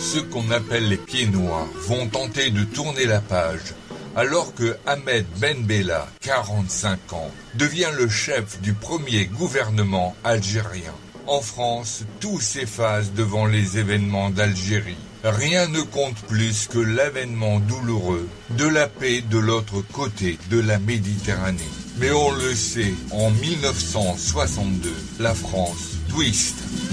Ceux qu'on appelle les pieds noirs vont tenter de tourner la page, alors que Ahmed Ben Bella, 45 ans, devient le chef du premier gouvernement algérien. En France, tout s'efface devant les événements d'Algérie. Rien ne compte plus que l'avènement douloureux de la paix de l'autre côté de la Méditerranée. Mais on le sait, en 1962, la France twist.